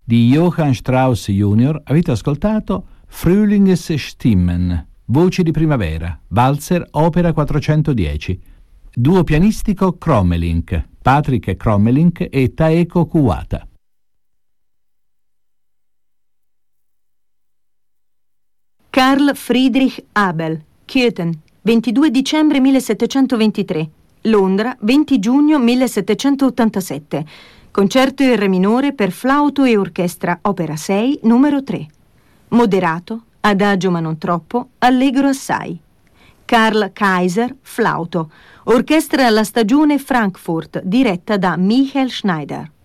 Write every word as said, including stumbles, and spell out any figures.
di Johann Strauss junior avete ascoltato Frühlingsstimmen, voci di primavera, Walzer, opera quattrocentodieci. Duo pianistico Crommelink, Patrick Crommelink e Taeko Kuwata. Carl Friedrich Abel, Köthen, ventidue dicembre millesettecentoventitré, Londra, venti giugno millesettecentottantasette. Concerto in re minore per flauto e orchestra, opera sei, numero tre. Moderato, adagio ma non troppo, allegro assai. Karl Kaiser, flauto. Orchestra alla stagione Frankfurt, diretta da Michael Schneider.